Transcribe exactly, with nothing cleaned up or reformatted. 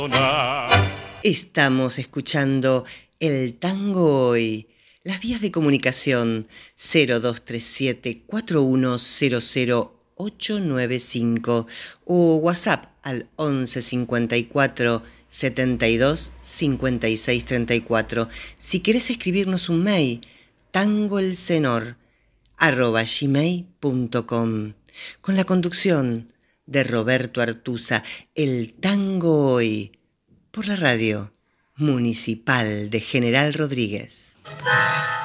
Estamos escuchando El Tango Hoy. Las vías de comunicación cero dos tres siete, cuatro uno cero cero ocho nueve cinco o WhatsApp al once cincuenta y cuatro setenta y dos cincuenta y seis treinta y cuatro. Si querés escribirnos un mail, tangoelcenor arroba gmail punto com, con la conducción de Roberto Artuza. El Tango Hoy, por la radio Municipal de General Rodríguez.